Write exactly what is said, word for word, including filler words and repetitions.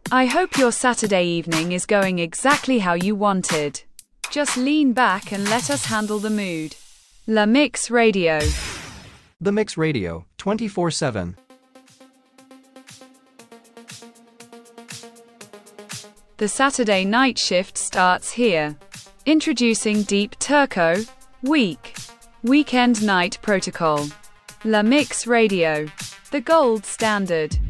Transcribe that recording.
I hope your Saturday evening is going exactly how you wanted. Just lean back and let us handle the mood. La Mix Radio. The Mix Radio, twenty-four seven. The Saturday night shift starts here. Introducing Deep Turco, Week. Weekend Night Protocol. La Mix Radio. The gold standard.